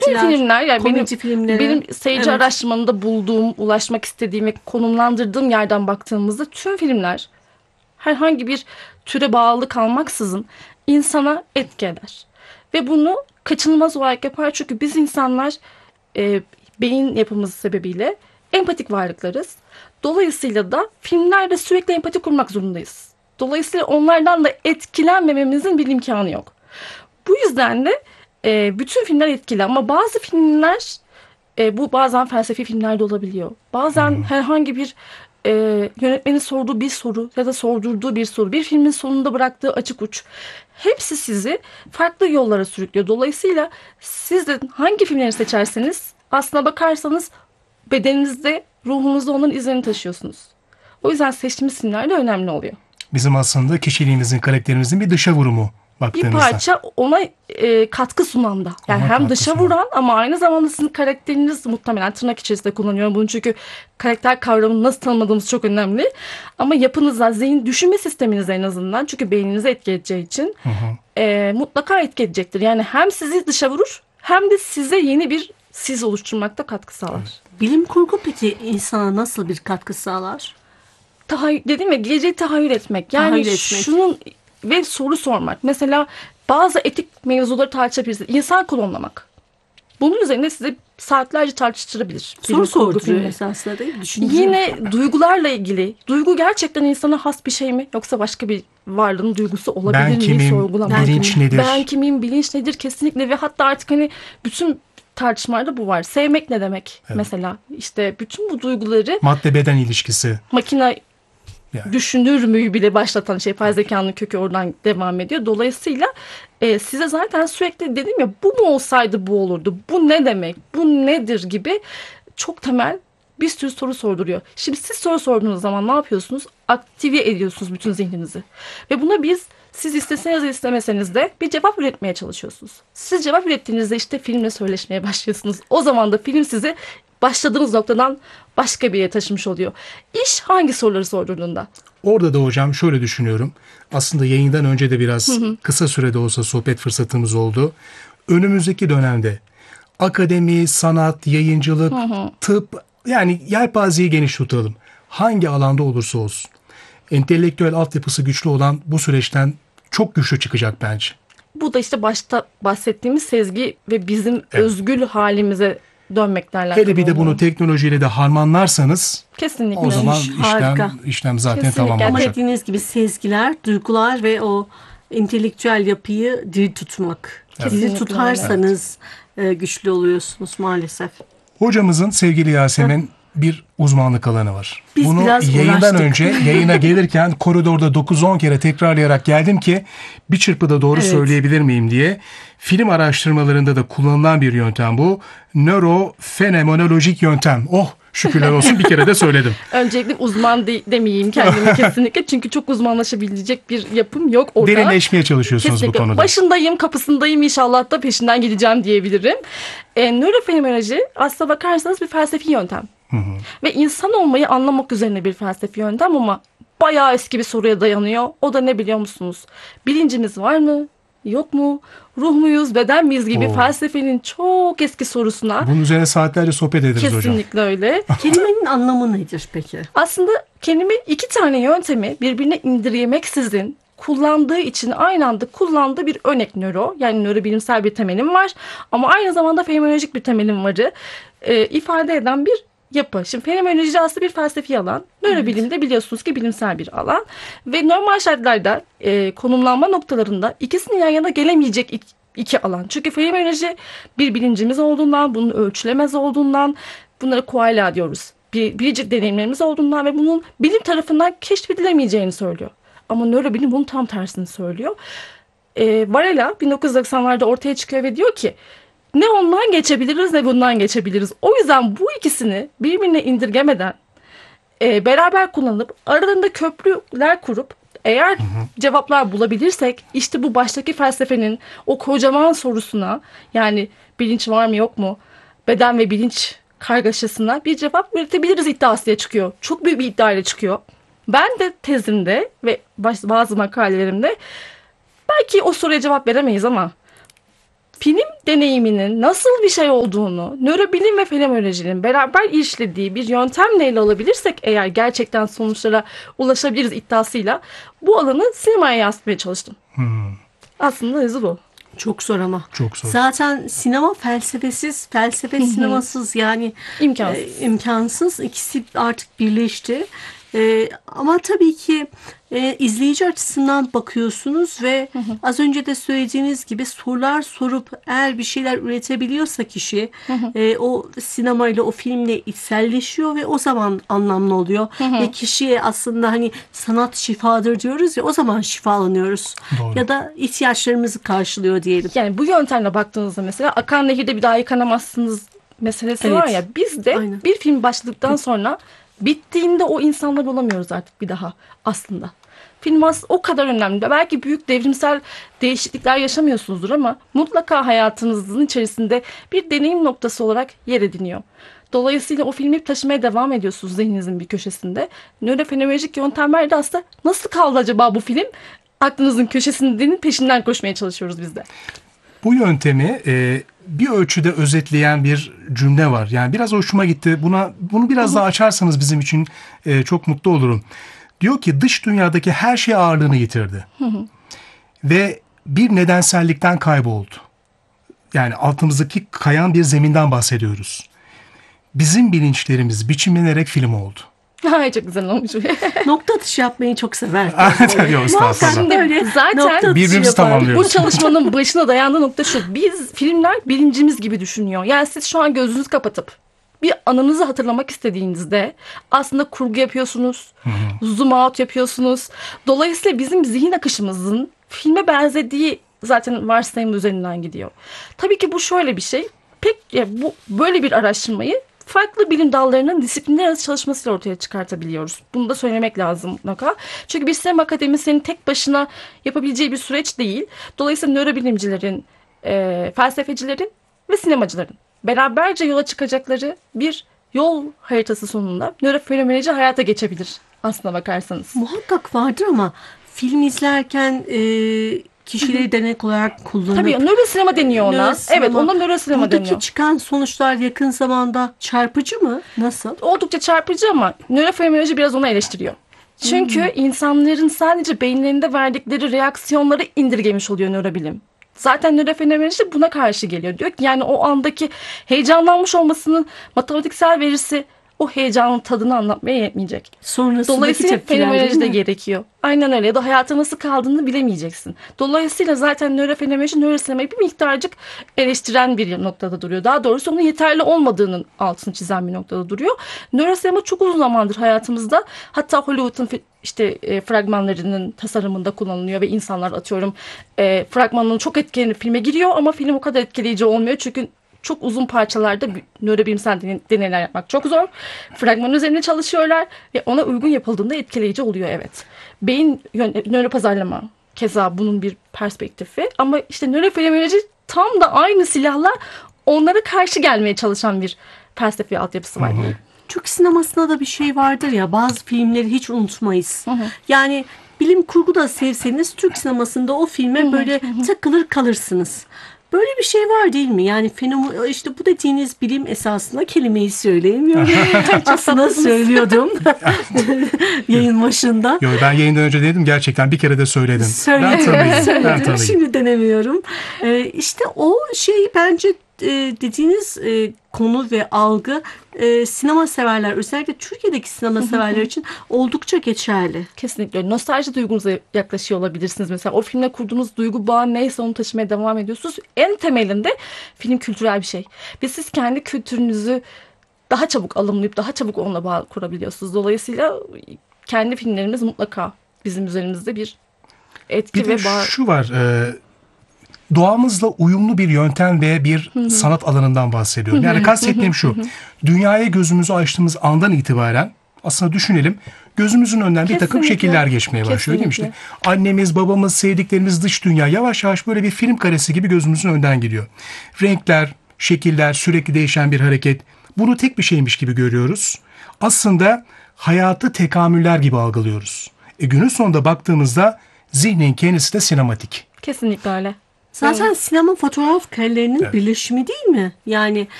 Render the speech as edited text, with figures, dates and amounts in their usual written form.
Tüm filmler, yani komedi filmleri. benim seyirci araştırmamda bulduğum, ulaşmak istediğim ve konumlandırdığım yerden baktığımızda tüm filmler herhangi bir türe bağlı kalmaksızın insana etki eder. Ve bunu kaçınılmaz olarak yapar, çünkü biz insanlar beyin yapımız sebebiyle empatik varlıklarız. Dolayısıyla da filmlerde sürekli empati kurmak zorundayız. Dolayısıyla onlardan da etkilenmememizin bir imkanı yok. Bu yüzden de bütün filmler etkili, ama bazı filmler bu bazen felsefi filmlerde olabiliyor. Bazen herhangi bir yönetmenin sorduğu bir soru ya da sordurduğu bir soru, bir filmin sonunda bıraktığı açık uç, hepsi sizi farklı yollara sürüklüyor. Dolayısıyla siz de hangi filmleri seçerseniz aslına bakarsanız bedeninizde, ruhunuzda onların izlerini taşıyorsunuz. O yüzden seçtiğimiz filmler de önemli oluyor. Bizim aslında kişiliğimizin, karakterimizin bir dışa vurumu baktığınızda. Bir parça ona katkı sunan da. Yani Ona hem katkı dışa sunan. vuran ama aynı zamanda sizin karakteriniz, muhtemelen tırnak içerisinde kullanıyorum bunu çünkü karakter kavramını nasıl tanımadığımız çok önemli. Ama yapınıza, zihin, düşünme sisteminize en azından, çünkü beyninize etki edeceği için mutlaka etki edecektir. Yani hem sizi dışa vurur hem de size yeni bir siz oluşturmakta katkı sağlar. Bilim kurgu peki insana nasıl bir katkı sağlar? Dedim ya, geleceği tahayyül etmek. Yani Tahayyül etmek. şunun ve soru sormak. Mesela bazı etik mevzuları tartışabilirsiniz. İnsan klonlamak. Bunun üzerine size saatlerce tartıştırabilir. Soru sorduruyor esasında, değil mi? Yine duygularla ilgili. Duygu gerçekten insana has bir şey mi? Yoksa başka bir varlığın duygusu olabilir Ben mi? kimim, Sorgulamak. bilinç nedir? Ben kimim, bilinç nedir? Kesinlikle. Ve hatta artık hani bütün tartışmalarda bu var. Sevmek ne demek mesela? İşte bütün bu duyguları Madde beden ilişkisi. makine Yani. düşünür müyü bile başlatan yapay zekanın kökü oradan devam ediyor. Dolayısıyla size zaten sürekli dedim ya, bu mu olsaydı bu olurdu, bu ne demek, bu nedir gibi çok temel bir sürü soru sorduruyor. Şimdi siz soru sorduğunuz zaman ne yapıyorsunuz? Aktive ediyorsunuz bütün zihninizi. Ve buna siz isteseniz de istemeseniz de bir cevap üretmeye çalışıyorsunuz. Siz cevap ürettiğinizde işte filmle söyleşmeye başlıyorsunuz. O zaman da film sizi başladığınız noktadan başka bir yere taşımış oluyor. İş hangi soruları sorduğunda. Orada da hocam şöyle düşünüyorum. Aslında yayından önce de biraz kısa sürede olsa sohbet fırsatımız oldu. Önümüzdeki dönemde akademi, sanat, yayıncılık, tıp, yani yelpazeyi geniş tutalım. Hangi alanda olursa olsun. Entelektüel altyapısı güçlü olan bu süreçten çok güçlü çıkacak bence. Bu da işte başta bahsettiğimiz sezgi ve bizim özgül halimize dönmekle alakalı. Hele bir de bunu teknolojiyle de harmanlarsanız kesinlikle. o zaman Harika. işlem zaten Kesinlikle. Ama tamamlanacak. dediğiniz gibi sezgiler, duygular ve o entelektüel yapıyı diri tutmak. Kesinlikle Diri tutarsanız güçlü oluyorsunuz maalesef. Hocamızın sevgili Yasemin bir uzmanlık alanı var. Biz Bunu biraz yayından uğraştık. önce yayına gelirken koridorda 9-10 kere tekrarlayarak geldim ki bir çırpıda doğru söyleyebilir miyim diye. Film araştırmalarında da kullanılan bir yöntem bu. Nörofenomenolojik yöntem. Oh, şükürler olsun, bir kere de söyledim. Öncelikle uzman demeyeyim kendimi kesinlikle. Çünkü çok uzmanlaşabilecek bir yapım yok orada. Derinleşmeye çalışıyorsunuz kesinlikle bu konuda. Başındayım, kapısındayım, inşallah da peşinden gideceğim diyebilirim. Nörofenomenoloji aslına bakarsanız bir felsefi yöntem. Ve insan olmayı anlamak üzerine bir felsefi yöntem, ama bayağı eski bir soruya dayanıyor. O da ne biliyor musunuz? Bilincimiz var mı? Yok mu? Ruh muyuz? Beden miyiz gibi felsefenin çok eski sorusuna. Bunun üzerine saatlerce sohbet ederiz hocam. Kesinlikle öyle. Kelimenin anlamı nedir peki? Aslında kelime iki tane yöntemi birbirine indirgemeksizin kullandığı için aynı anda kullandığı bir örnek nöro. Yani nörobilimsel bir temelim var ama aynı zamanda fenomenolojik bir temelim varı ifade eden bir yapı. Şimdi fenomenoloji aslında bir felsefi alan. Nörobilim de biliyorsunuz ki bilimsel bir alan. Ve normal şartlarda konumlanma noktalarında ikisinin yan yana gelemeyecek iki alan. Çünkü fenomenoloji bir bilincimiz olduğundan, bunun ölçülemez olduğundan, bunlara kualia diyoruz. Biricik deneyimlerimiz olduğundan ve bunun bilim tarafından keşfedilemeyeceğini söylüyor. Ama nörobilim bunun tam tersini söylüyor. Varela 1990'larda ortaya çıkıyor ve diyor ki ne ondan geçebiliriz ne bundan geçebiliriz. O yüzden bu ikisini birbirine indirgemeden beraber kullanıp aralarında köprüler kurup eğer cevaplar bulabilirsek işte bu baştaki felsefenin o kocaman sorusuna, yani bilinç var mı yok mu, beden ve bilinç kargaşasına bir cevap üretebiliriz iddiasıya çıkıyor. Çok büyük bir iddiayla çıkıyor. Ben de tezimde ve bazı makalelerimde belki o soruya cevap veremeyiz ama film deneyiminin nasıl bir şey olduğunu nörobilim ve fenomenolojinin beraber işlediği bir yöntemle ele alabilirsek eğer gerçekten sonuçlara ulaşabiliriz iddiasıyla bu alanı sinemaya yansıtmaya çalıştım. Aslında hızı bu. Çok zor ama. Çok zor. Zaten sinema felsefesiz, felsefe sinemasız yani İmkansız. imkansız. İkisi artık birleşti. Ama tabii ki izleyici açısından bakıyorsunuz ve az önce de söylediğiniz gibi sorular sorup eğer bir şeyler üretebiliyorsa kişi o sinemayla o filmle içselleşiyor ve o zaman anlamlı oluyor. Ve kişiye aslında hani sanat şifadır diyoruz ya, o zaman şifalanıyoruz. Doğru. Ya da ihtiyaçlarımızı karşılıyor diyelim. Yani bu yöntemle baktığınızda mesela akan nehirde bir daha yıkanamazsınız meselesi Evet. var ya, biz de Aynen. bir film başladıktan sonra bittiğinde o insanlar olamıyoruz artık bir daha aslında. Film o kadar önemli. Belki büyük devrimsel değişiklikler yaşamıyorsunuzdur ama mutlaka hayatınızın içerisinde bir deneyim noktası olarak yer ediniyor. Dolayısıyla o filmi taşımaya devam ediyorsunuz zihninizin bir köşesinde. Nörofenolojik yöntemler de aslında nasıl kaldı acaba bu film? Aklınızın köşesinin peşinden koşmaya çalışıyoruz biz de. Bu yöntemi bir ölçüde özetleyen bir cümle var. Yani biraz hoşuma gitti. Bunu biraz daha açarsanız bizim için çok mutlu olurum. Diyor ki dış dünyadaki her şey ağırlığını yitirdi. Ve bir nedensellikten kayboldu. Yani altımızdaki kayan bir zeminden bahsediyoruz. Bizim bilinçlerimiz biçimlenerek film oldu. Ay çok güzel olmuş. Nokta atışı yapmayı çok sever. Yok, estağfurullah. Şimdi Böyle zaten nokta atışı Birbirimizi yapar. tamamlıyoruz. bu çalışmanın başına dayandığı nokta şu. Biz filmler bilincimiz gibi düşünüyor. Yani siz şu an gözünüzü kapatıp bir anınızı hatırlamak istediğinizde aslında kurgu yapıyorsunuz. Zoom out yapıyorsunuz. Dolayısıyla bizim zihin akışımızın filme benzediği zaten varsayım üzerinden gidiyor. Tabii ki bu şöyle bir şey. Bu böyle bir araştırmayı farklı bilim dallarının disiplinler arası çalışmasıyla ortaya çıkartabiliyoruz. Bunu da söylemek lazım mutlaka. Çünkü bir sinema akademisyenin tek başına yapabileceği bir süreç değil. Dolayısıyla nörobilimcilerin, felsefecilerin ve sinemacıların beraberce yola çıkacakları bir yol haritası sonunda nörofenoloji hayata geçebilir aslına bakarsanız. Muhakkak vardır ama film izlerken kişileri denek olarak kullanıp... Tabii nörosinema deniyor ona. Nörosinema. Evet, ona nörosinema Buradaki deniyor. çıkan sonuçlar yakın zamanda çarpıcı mı? Nasıl? Oldukça çarpıcı ama nörofenoloji biraz onu eleştiriyor. Çünkü insanların sadece beyinlerinde verdikleri reaksiyonları indirgemiş oluyor nörobilim. Zaten nörofenoloji buna karşı geliyor. Diyor ki yani o andaki heyecanlanmış olmasının matematiksel verisi o heyecanın tadını anlatmaya yetmeyecek. Sonrasındaki Dolayısıyla tepkiler değil fenomenoloji de mi? gerekiyor. Aynen öyle. Ya da hayata nasıl kaldığını bilemeyeceksin. Dolayısıyla zaten nörofenoloji nörosinemayı bir miktarcık eleştiren bir noktada duruyor. Daha doğrusu onun yeterli olmadığının altını çizen bir noktada duruyor. Nörosinema çok uzun zamandır hayatımızda. Hatta Hollywood'un fragmanlarının tasarımında kullanılıyor ve insanlar atıyorum fragmanının çok etkilenip filme giriyor ama film o kadar etkileyici olmuyor. Çünkü çok uzun parçalarda nörobilimsel deneyler yapmak çok zor. Fragman üzerine çalışıyorlar ve ona uygun yapıldığında etkileyici oluyor, evet. Beyin nöropazarlama keza bunun bir perspektifi ama işte nörofenoloji tam da aynı silahla onlara karşı gelmeye çalışan bir felsefi altyapısı var. Türk sinemasında da bir şey vardır ya, bazı filmleri hiç unutmayız. Yani bilim kurgu da sevseniz Türk sinemasında o filme böyle takılır kalırsınız. Böyle bir şey var değil mi? Yani işte bu dediğiniz bilim esasında kelimeyi söyleyemiyorum. Aslında söylüyordum yayın başında. Yok, ben yayından önce dedim, gerçekten bir kere de söyledim. Ben tanıyayım. Şimdi denemiyorum. İşte o şey bence dediğiniz konu ve algı sinema severler, özellikle Türkiye'deki sinema severler için oldukça geçerli. Kesinlikle. Nostalji duygunuza yaklaşıyor olabilirsiniz. Mesela o filmle kurduğunuz duygu bağı neyse onu taşımaya devam ediyorsunuz. En temelinde film kültürel bir şey. Ve siz kendi kültürünüzü daha çabuk alımlayıp daha çabuk onunla bağ kurabiliyorsunuz. Dolayısıyla kendi filmlerimiz mutlaka bizim üzerimizde bir etki Bir de ve bağ. şu var, doğamızla uyumlu bir yöntem ve bir sanat alanından bahsediyorum. Yani kastettiğim şu, dünyaya gözümüzü açtığımız andan itibaren aslında düşünelim, gözümüzün önünden bir takım Kesinlikle. şekiller geçmeye başlıyor değil mi? İşte annemiz, babamız, sevdiklerimiz, dış dünya yavaş yavaş böyle bir film karesi gibi gözümüzün önünden gidiyor. Renkler, şekiller, sürekli değişen bir hareket. Bunu tek bir şeymiş gibi görüyoruz. Aslında hayatı tekamüller gibi algılıyoruz. Günün sonunda baktığımızda zihnin kendisi de sinematik. Kesinlikle öyle. Zaten sinema fotoğraf karelerinin birleşimi değil mi? Yani